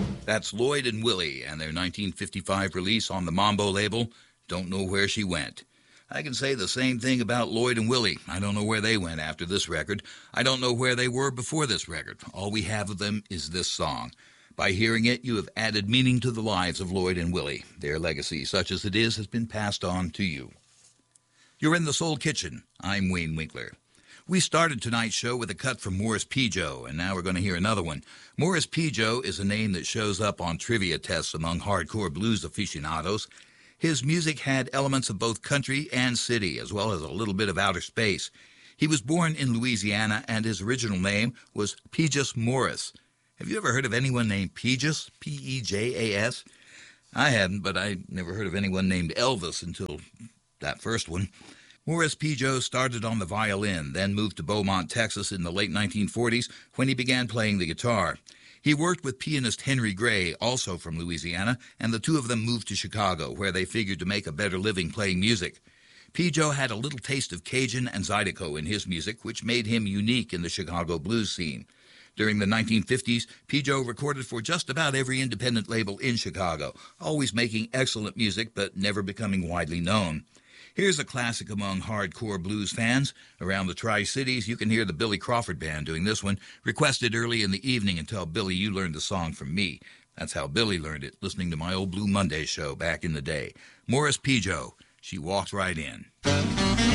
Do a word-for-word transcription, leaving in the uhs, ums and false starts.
That's Lloyd and Willie and their nineteen fifty-five release on the Mambo label, Don't Know Where She Went. I can say the same thing about Lloyd and Willie. I don't know where they went after this record. I don't know where they were before this record. All we have of them is this song. By hearing it, you have added meaning to the lives of Lloyd and Willie. Their legacy, such as it is, has been passed on to you. You're in the Soul Kitchen. I'm Wayne Winkler. We started tonight's show with a cut from Morris Pigeot, and now we're going to hear another one. Morris Pigeot is a name that shows up on trivia tests among hardcore blues aficionados. His music had elements of both country and city, as well as a little bit of outer space. He was born in Louisiana, and his original name was Peajas Morris. Have you ever heard of anyone named Peajas, P E J A S? I hadn't, but I never heard of anyone named Elvis until that first one. Morris Pigeot started on the violin, then moved to Beaumont, Texas in the late nineteen forties when he began playing the guitar. He worked with pianist Henry Gray, also from Louisiana, and the two of them moved to Chicago, where they figured to make a better living playing music. Pigeot had a little taste of Cajun and Zydeco in his music, which made him unique in the Chicago blues scene. During the nineteen fifties, Pigeot recorded for just about every independent label in Chicago, always making excellent music but never becoming widely known. Here's a classic among hardcore blues fans. Around the Tri-Cities, you can hear the Billy Crawford Band doing this one, requested early in the evening and tell Billy you learned the song from me. That's how Billy learned it, listening to my old Blue Monday show back in the day. Morris Pigeot, She Walked Right In.